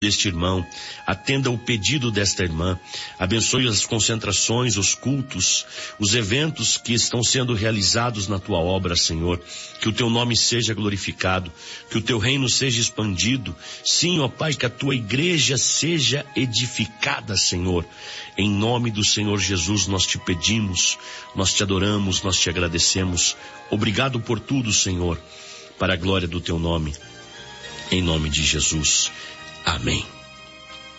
deste irmão, atenda o pedido desta irmã, abençoe as concentrações, os cultos, os eventos que estão sendo realizados na tua obra, Senhor, que o teu nome seja glorificado, que o teu reino seja expandido, sim, ó Pai, que a tua igreja seja edificada, Senhor, em nome do Senhor Jesus nós te pedimos, nós te adoramos, nós te agradecemos, obrigado por tudo, Senhor, para a glória do teu nome, em nome de Jesus. Amém.